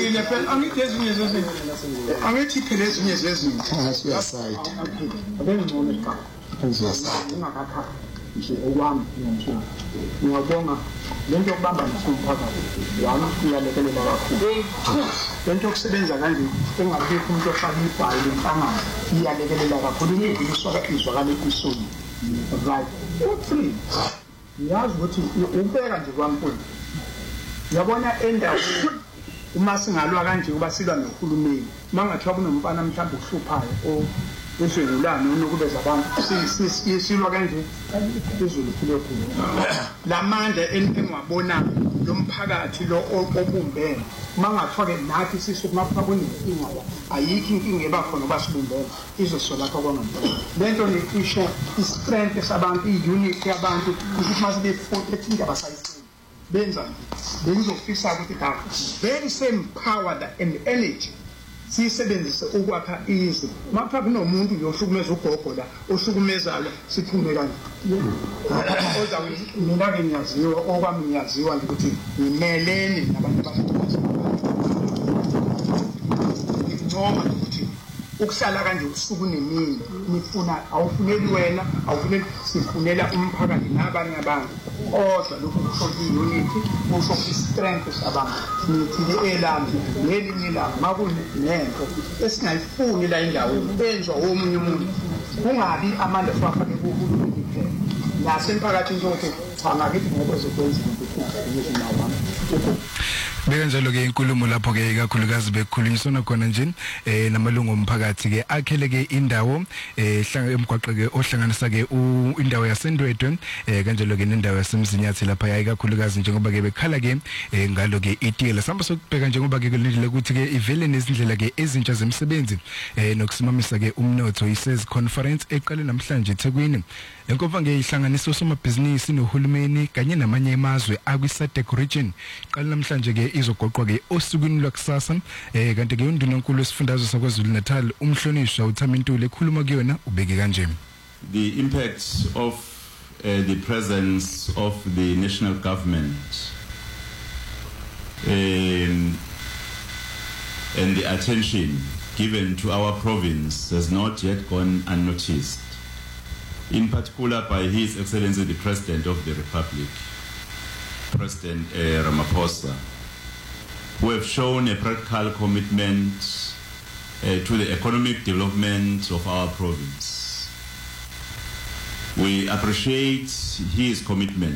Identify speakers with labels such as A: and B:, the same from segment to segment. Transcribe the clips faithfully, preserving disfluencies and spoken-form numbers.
A: Ile phela angithi ezinye zezinto. Angithi phela ezinye zezinto.
B: Asiyasayid.
A: Abengcono iqhaza.
B: Asiyasayid.
A: Ungakakha nje okwami ngomshini. Ngiyabonga lento yokubamba nesomphakathi. Yami iyalekelela kakhulu. Lento yokusebenza kanje engabikho umuntu ofaka ibhayile emhlangano iyalekelela kakhulu into isoka izwakale kusoni. Right. Three. Ngiyazi ukuthi ubeka nje kwamfundo. Yabona endaweni uma singalwa kanje kuba silwa nohulumeni mangathiwa kunomfana mhlawumbe uhluphayo o esengulana unokubeza abantu sisilwa kanje izulu philophulo lamandla engwabona lomphakathi lo obumbene mangathiwa ke nathi sisukumapha kunenkinga ayikho inkinga ebakhona basibumbene izosola lapha kwangempela lento ni isho istrength esabantu iunity yabantu ukuthi mase be-forty indaba sayifuna benza bengizofisa ukuthi ka very same power that and energy sisebenzise ukwakha izwe mapha kunomuntu yohlukumeza ugogo la ohlukumezayo siphume kanje oza mina ke ngiyaziwa okwami ngiyaziwa ukuthi ngimelene nabantu abahlukumeza ngicoma ukuthi ukusala kanje usuku nemini nifuna awufuneli wena awufuneli sifunela umphakathi nabanye abantu kodwa lokho kusho unity kusho strength sabantu nithi elami nelinye la makune nento esingayifuni la indawo benzwa omunye umuntu kungabi amandla afake kuhulumeni kuphela nasemphakathini ukuthi cha ngakithi ngoba zokwenza ukuthi nawo
C: Bekanjalo ke inkulumo lapho ke ikakhulukazi bekukhulunyiswana khona nje eh namalungu omphakathi ke akhele ke indawo eh hlanga emgwaqo ke ohlanganisa ke indawo yaseNdwedwe eh kanjalo ke nendawo yaseMzinyathi lapha ya ikakhulukazi njengoba ke bekhala ke ngalo ke itiyela samba sokubheka njengoba ke kulindile ukuthi ke ivele nezindlela ke ezintsha zemsebenzi eh nokusimamisa ke umnotho isez conference eqale namhlanje eThekwini enkonfa ngehlanganiso somabhizinisi nohulumeni kanye namanye emazwe akwi-SADC region qala namhlanje ke izogoqwa ke osukwini lwakusasa eh kanti ke undunankulu wesifundazwe saKwaZulu Natal umhlonishwa uThamintuli ekhuluma kuyona ubeke kanje.
D: The impact of uh, the presence of the national government um, and the attention given to our province has not yet gone unnoticed, in particular by His Excellency the President of the Republic, President uh, Ramaphosa, who have shown a practical commitment uh, to the economic development of our province. We appreciate his commitment,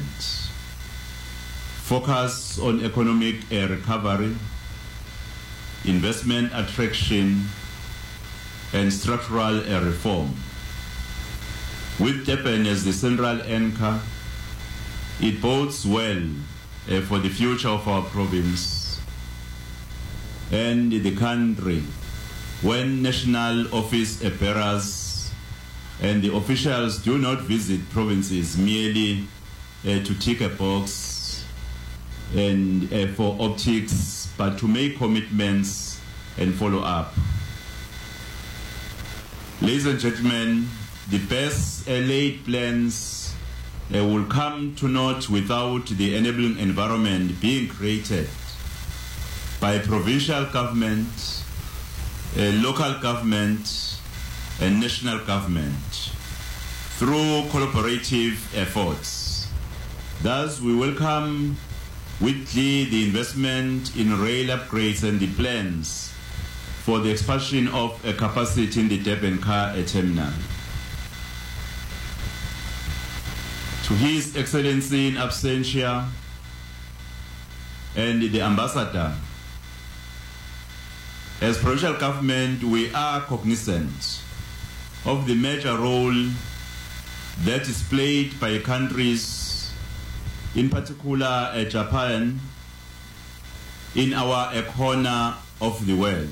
D: focus on economic uh, recovery, investment attraction, and structural uh, reform. With Durban as the central anchor, it bodes well uh, for the future of our province and the country when national office bearers and the officials do not visit provinces merely uh, to tick a box and uh, for optics, but to make commitments and follow up. Ladies and gentlemen, the best uh, laid plans uh, will come to naught without the enabling environment being created by provincial government, uh, local government, and national government through collaborative efforts. Thus, we welcome with glee the investment in rail upgrades and the plans for the expansion of a capacity in the Durban car terminal. To His Excellency in absentia and the Ambassador, as provincial government, we are cognizant of the major role that is played by countries, in particular uh, Japan, in our uh, corner of the world.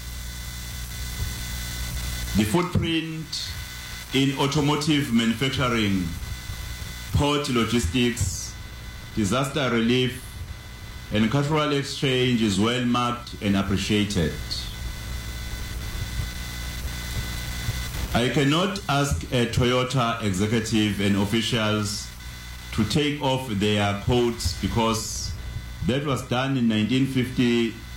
D: The footprint in automotive manufacturing, port logistics, disaster relief, and cultural exchange is well marked and appreciated. I cannot ask a Toyota executive and officials to take off their coats because that was done in nineteen fifty